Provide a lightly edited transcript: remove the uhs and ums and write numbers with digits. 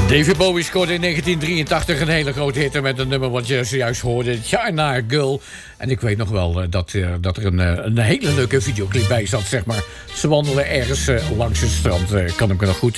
David Bowie scoorde in 1983 een hele grote hit met een nummer wat je zojuist hoorde, China Girl. En ik weet nog wel dat er een hele leuke videoclip bij zat, zeg maar. Ze wandelen ergens langs het strand, kan ik me nog goed